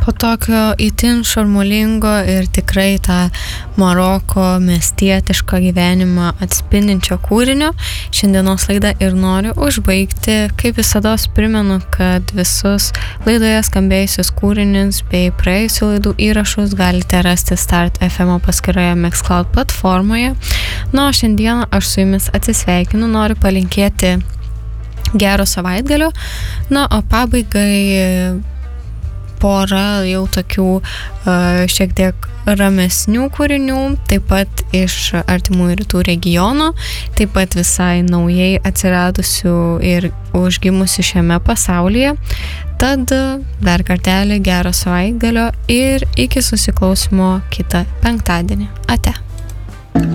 Po tokio itin šurmulingo ir tikrai tą Maroko miestietišką gyvenimą atspindinčio kūrinio šiandienos laidą ir noriu užbaigti. Kaip visados primenu, kad visus laidoje skambėjusius kūrinius bei praėjusių laidų įrašus galite rasti Start FM paskyroje Mixcloud platformoje. O šiandieną aš su jumis atsisveikinu, noriu palinkėti gero savaitgalio. O pabaigai pora jau tokių šiek tiek ramesnių kūrinių, taip pat iš artimųjų rytų regiono, taip pat visai naujai atsiradusių ir užgimusių šiame pasaulyje. Tad dar kartelį gero savaitgalio ir iki susiklausimo kitą penktadienį. Ate.